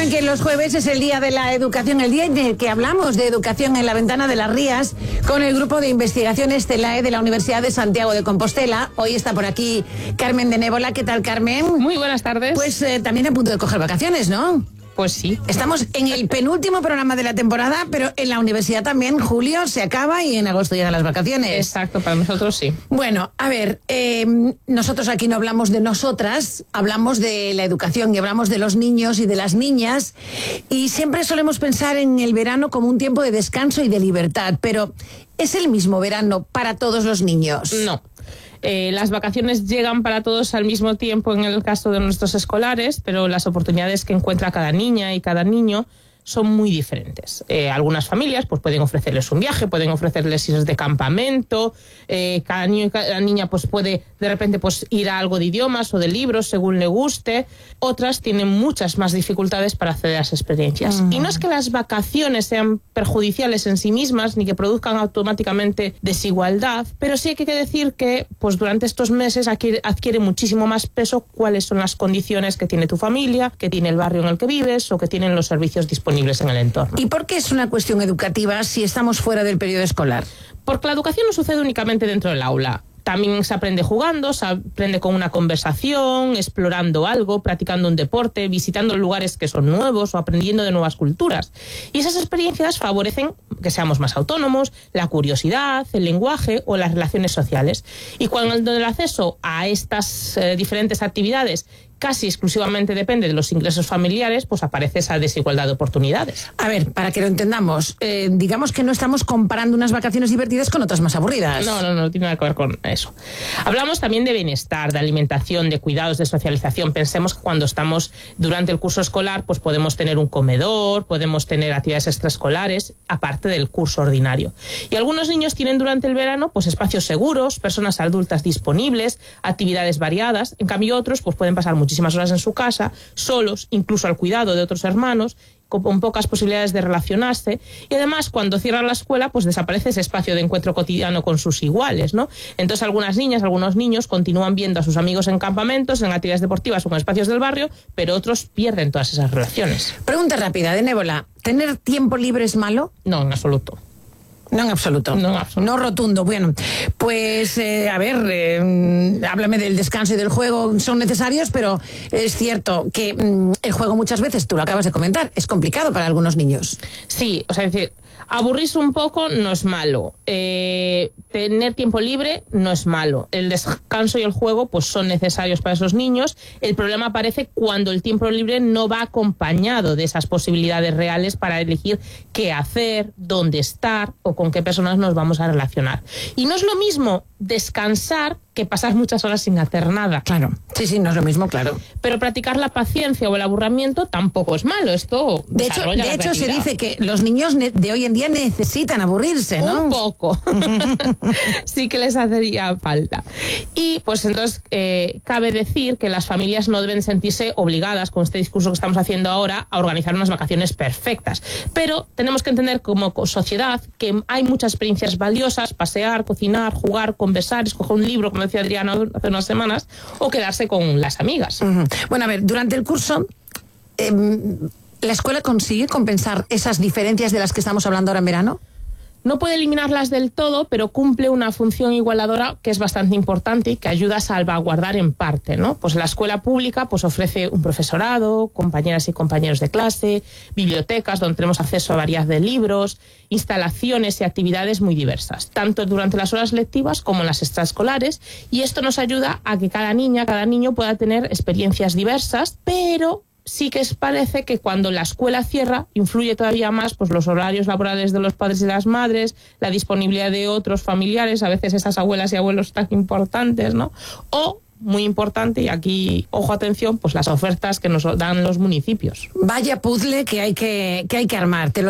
saben que los jueves es el día de la educación, el día en el que hablamos de educación en la Ventana de las Rías con el grupo de investigación Estelae de la Universidad de Santiago de Compostela. Hoy está por aquí Carmen de Nébola. ¿Qué tal, Carmen? Muy buenas tardes. Pues también a punto de coger vacaciones, ¿no? Pues sí. Estamos en el penúltimo programa de la temporada, pero en la universidad también julio se acaba y en agosto llegan las vacaciones. Exacto, para nosotros sí. Bueno, a ver, nosotros aquí no hablamos de nosotras, hablamos de la educación y hablamos de los niños y de las niñas, y siempre solemos pensar en el verano como un tiempo de descanso y de libertad, pero ¿es el mismo verano para todos los niños? No. Las vacaciones llegan para todos al mismo tiempo en el caso de nuestros escolares, pero las oportunidades que encuentra cada niña y cada niño son muy diferentes. Algunas familias pues pueden ofrecerles un viaje, pueden ofrecerles ir de campamento, cada niño y cada niña pues puede de repente pues ir a algo de idiomas o de libros según le guste. Otras tienen muchas más dificultades para acceder a esas experiencias. Y no es que las vacaciones sean perjudiciales en sí mismas ni que produzcan automáticamente desigualdad, pero sí hay que decir que pues durante estos meses adquiere muchísimo más peso cuáles son las condiciones que tiene tu familia, que tiene el barrio en el que vives o que tienen los servicios disponibles en el entorno. ¿Y por qué es una cuestión educativa si estamos fuera del periodo escolar? Porque la educación no sucede únicamente dentro del aula. También se aprende jugando, se aprende con una conversación, explorando algo, practicando un deporte, visitando lugares que son nuevos o aprendiendo de nuevas culturas. Y esas experiencias favorecen que seamos más autónomos, la curiosidad, el lenguaje o las relaciones sociales. Y cuando el acceso a estas diferentes actividades casi exclusivamente depende de los ingresos familiares, pues aparece esa desigualdad de oportunidades. A ver, para que lo entendamos, digamos que no estamos comparando unas vacaciones divertidas con otras más aburridas. No tiene nada que ver con eso. Hablamos también de bienestar, de alimentación, de cuidados, de socialización. Pensemos que cuando estamos durante el curso escolar, pues podemos tener un comedor, podemos tener actividades extraescolares, aparte del curso ordinario. Y algunos niños tienen durante el verano pues espacios seguros, personas adultas disponibles, actividades variadas. En cambio otros pues pueden pasar muchísimas horas en su casa, solos, incluso al cuidado de otros hermanos, con pocas posibilidades de relacionarse, y además cuando cierran la escuela pues desaparece ese espacio de encuentro cotidiano con sus iguales, ¿no? Entonces algunas niñas, algunos niños continúan viendo a sus amigos en campamentos, en actividades deportivas o en espacios del barrio, pero otros pierden todas esas relaciones. Pregunta rápida, de Nébola, ¿tener tiempo libre es malo? No, en absoluto. No en absoluto. No en absoluto. No rotundo. Bueno, pues háblame del descanso y del juego. Son necesarios, pero es cierto que el juego muchas veces, tú lo acabas de comentar, es complicado para algunos niños. Sí, o sea, es decir, aburrirse un poco no es malo. Tener tiempo libre no es malo. El descanso y el juego pues son necesarios para esos niños. El problema aparece cuando el tiempo libre no va acompañado de esas posibilidades reales para elegir qué hacer, dónde estar o con qué personas nos vamos a relacionar. Y no es lo mismo descansar que pasar muchas horas sin hacer nada. Claro. Sí, no es lo mismo, claro. Pero practicar la paciencia o el aburrimiento tampoco es malo. Esto de hecho se dice que los niños de hoy en día necesitan aburrirse, ¿no? Un poco. Sí que les hacería falta. Y pues entonces cabe decir que las familias no deben sentirse obligadas, con este discurso que estamos haciendo ahora, a organizar unas vacaciones perfectas. Pero tenemos que entender como sociedad que hay muchas experiencias valiosas: pasear, cocinar, jugar, conversar, escoger un libro, como decía Adriana hace unas semanas, o quedarse con las amigas. Bueno, a ver, durante el curso, ¿la escuela consigue compensar esas diferencias de las que estamos hablando ahora en verano? No puede eliminarlas del todo, pero cumple una función igualadora que es bastante importante y que ayuda a salvaguardar en parte, ¿no? Pues la escuela pública pues ofrece un profesorado, compañeras y compañeros de clase, bibliotecas donde tenemos acceso a variedad de libros, instalaciones y actividades muy diversas, tanto durante las horas lectivas como en las extraescolares, y esto nos ayuda a que cada niña, cada niño pueda tener experiencias diversas, pero sí que parece que cuando la escuela cierra influye todavía más pues los horarios laborales de los padres y las madres, la disponibilidad de otros familiares, a veces esas abuelas y abuelos tan importantes, ¿no? O, muy importante, y aquí, ojo, atención, pues las ofertas que nos dan los municipios. Vaya puzzle que hay que armar.